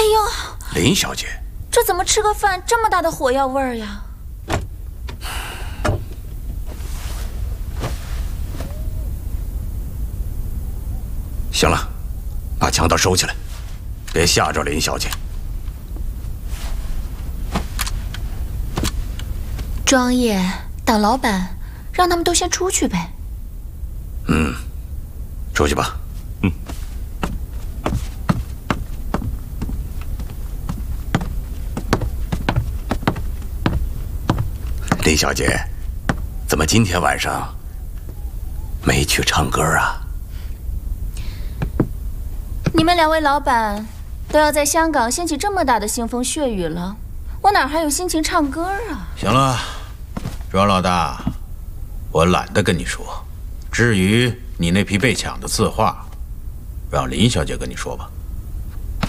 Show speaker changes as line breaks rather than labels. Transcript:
呦，
林小姐，
这怎么吃个饭这么大的火药味儿呀？
行了，把强盗收起来，别吓着林小姐。
庄爷，党老板，让他们都先出去呗。
出去吧。林小姐，怎么今天晚上没去唱歌啊？
你们2位老板都要在香港掀起这么大的腥风血雨了，我哪还有心情唱歌啊？
行了，庄老大，我懒得跟你说。至于你那批被抢的字画，让林小姐跟你说吧。